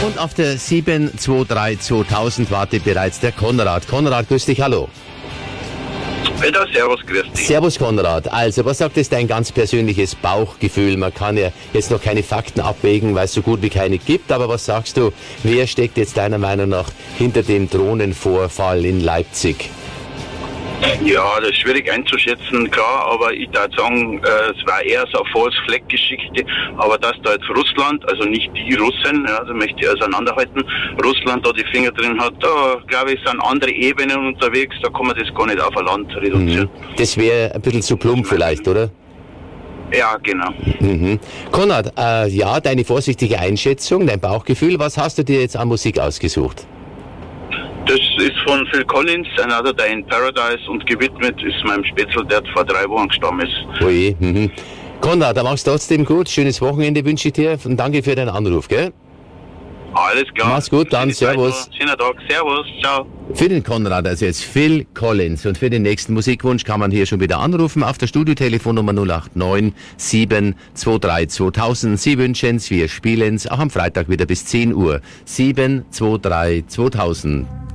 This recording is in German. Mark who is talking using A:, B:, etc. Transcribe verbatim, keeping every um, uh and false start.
A: Und auf der sieben zwei drei zweitausend wartet bereits der Konrad. Konrad, grüß dich, hallo.
B: Peter, servus, grüß dich.
A: Servus, Konrad. Also, was sagt jetzt dein ganz persönliches Bauchgefühl? Man kann ja jetzt noch keine Fakten abwägen, weil es so gut wie keine gibt, aber was sagst du, wer steckt jetzt deiner Meinung nach hinter dem Drohnenvorfall in Leipzig?
B: Ja, das ist schwierig einzuschätzen, klar, aber ich würde sagen, äh, es war eher so eine False-Flag-Geschichte, aber dass da jetzt Russland, also nicht die Russen, ja, da möchte ich auseinanderhalten, Russland da die Finger drin hat, da glaube ich, sind andere Ebenen unterwegs, da kann man das gar nicht auf ein Land reduzieren.
A: Mhm. Das wäre ein bisschen zu plump vielleicht, oder?
B: Ja, genau.
A: Mhm. Konrad, äh, ja, deine vorsichtige Einschätzung, dein Bauchgefühl, was hast du dir jetzt an Musik ausgesucht?
B: Das ist von Phil Collins, Another Day in Paradise, und gewidmet ist meinem Spätzl, der vor drei Wochen gestorben ist.
A: Oje, mhm. Konrad, da machst du trotzdem gut. Schönes Wochenende wünsche ich dir und danke für deinen Anruf, gell?
B: Alles klar.
A: Mach's gut, dann servus.
B: Schönen Tag, servus, ciao.
A: Für den Konrad, also jetzt Phil Collins, und für den nächsten Musikwunsch kann man hier schon wieder anrufen auf der Studiotelefonnummer null acht neun sieben zwei drei zweitausend. Sie wünschen's, wir spielen's auch am Freitag wieder bis zehn Uhr. sieben zwei drei zweitausend.